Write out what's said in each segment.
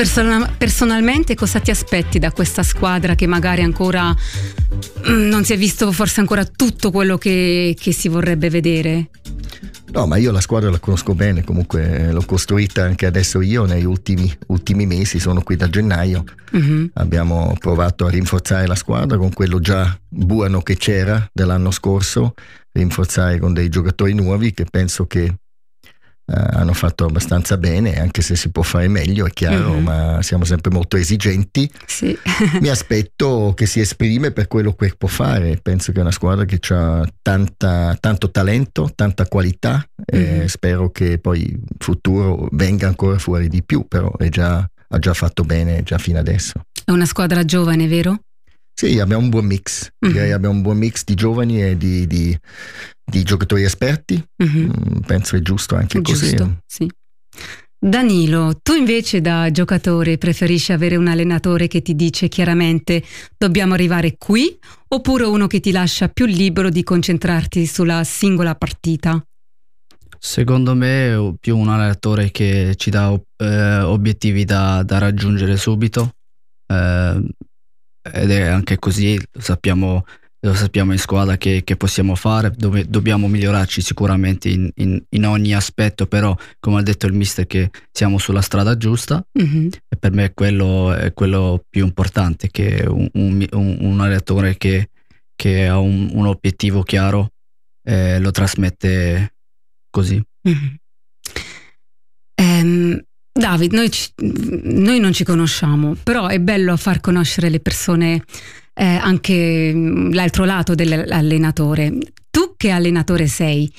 Personalmente cosa ti aspetti da questa squadra che magari ancora non si è visto forse ancora tutto quello che si vorrebbe vedere? No, ma io la squadra la conosco bene, comunque l'ho costruita anche adesso io negli ultimi mesi, sono qui da gennaio. Abbiamo provato a rinforzare la squadra con quello già buono che c'era dell'anno scorso, rinforzare con dei giocatori nuovi che penso che hanno fatto abbastanza bene, anche se si può fare meglio, è chiaro, ma siamo sempre molto esigenti. Sì. Mi aspetto che si esprime per quello che può fare. Penso che è una squadra che ha tanto talento, tanta qualità, e spero che poi in futuro venga ancora fuori di più, però ha già fatto bene già fino adesso. È una squadra giovane, vero? Sì, abbiamo un buon mix, direi abbiamo un buon mix di giovani e di giocatori esperti. Penso è giusto anche così. Sì. Danilo, tu invece da giocatore preferisci avere un allenatore che ti dice chiaramente dobbiamo arrivare qui, oppure uno che ti lascia più libero di concentrarti sulla singola partita? Secondo me è più un allenatore che ci dà obiettivi da raggiungere subito, ed è anche così, lo sappiamo in squadra che possiamo fare, dove dobbiamo migliorarci sicuramente in ogni aspetto, però come ha detto il mister che siamo sulla strada giusta, e per me quello è quello più importante, che un allenatore che ha un obiettivo chiaro, lo trasmette così. David, noi non ci conosciamo, però è bello far conoscere le persone anche l'altro lato dell'allenatore. Tu che allenatore sei?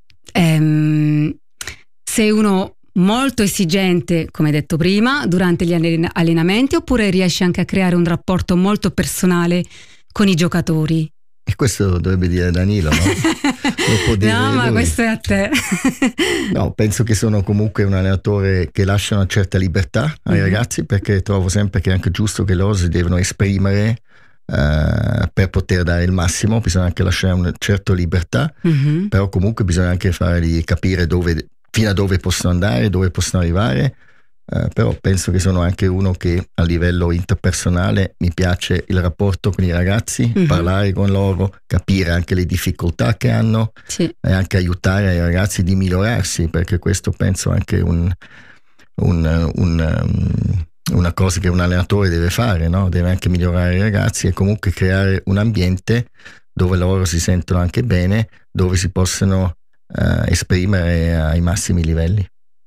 Sei uno molto esigente, come detto prima, durante gli allenamenti, oppure riesci anche a creare un rapporto molto personale con i giocatori? E questo dovrebbe dire Danilo, no? Lo può dire no, ma lui. Questo è a te. No, penso che sono comunque un allenatore che lascia una certa libertà ai ragazzi, perché trovo sempre che è anche giusto che loro si devono esprimere per poter dare il massimo. Bisogna anche lasciare una certa libertà, però comunque bisogna anche fargli capire fino a dove possono andare, dove possono arrivare. Però penso che sono anche uno che a livello interpersonale mi piace il rapporto con i ragazzi, parlare con loro, capire anche le difficoltà che hanno, e anche aiutare i ragazzi di migliorarsi, perché questo penso anche una cosa che un allenatore deve fare, no? Deve anche migliorare i ragazzi e comunque creare un ambiente dove loro si sentono anche bene, dove si possono esprimere ai massimi livelli.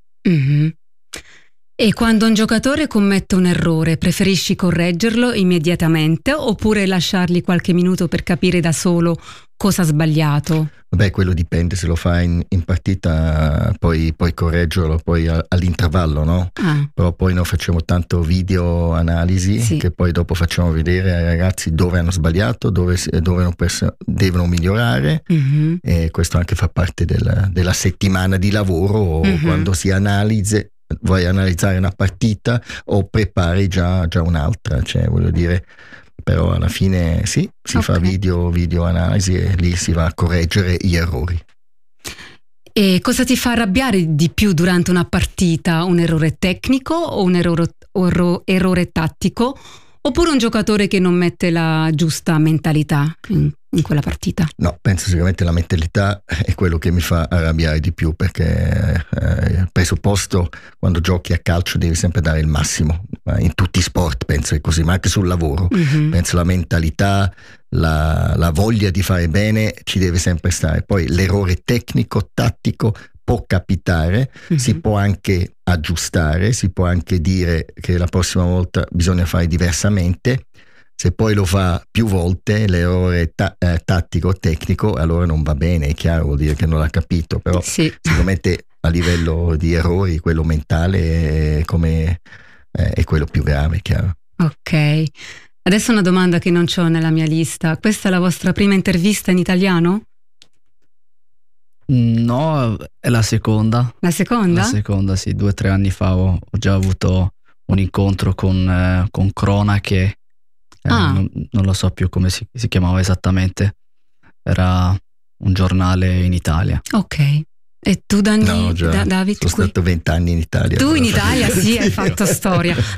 E quando un giocatore commette un errore, preferisci correggerlo immediatamente oppure lasciargli qualche minuto per capire da solo cosa ha sbagliato? Beh, quello dipende, se lo fai in partita puoi correggerlo poi all'intervallo, no? Però poi noi facciamo tanto video analisi che poi dopo facciamo vedere ai ragazzi dove hanno sbagliato, dove devono migliorare, e questo anche fa parte della settimana di lavoro, quando vuoi analizzare una partita o prepari già un'altra, cioè voglio dire, però alla fine si fa video analisi e lì si va a correggere gli errori. E cosa ti fa arrabbiare di più durante una partita? Un errore tecnico o un errore tattico? Oppure un giocatore che non mette la giusta mentalità in quella partita? No, penso sicuramente la mentalità è quello che mi fa arrabbiare di più, perché il presupposto quando giochi a calcio devi sempre dare il massimo, in tutti i sport penso è così, ma anche sul lavoro. Penso la mentalità, la voglia di fare bene ci deve sempre stare. Poi l'errore tecnico, tattico può capitare, si può anche aggiustare, si può anche dire che la prossima volta bisogna fare diversamente. Se poi lo fa più volte l'errore tattico tecnico, allora non va bene, è chiaro, vuol dire che non l'ha capito, però sicuramente a livello di errori quello mentale è quello più grave, chiaro. Ok, adesso una domanda che non c'ho nella mia lista: questa è la vostra prima intervista in italiano? No, è la seconda. La seconda? La seconda, sì. 2 o 3 anni fa ho già avuto un incontro con Cronache. Non lo so più come si chiamava esattamente. Era un giornale in Italia. Ok. E tu, Dani? No, già, David? Sono stato 20 anni in Italia. Tu in Italia, sì, hai fatto storia.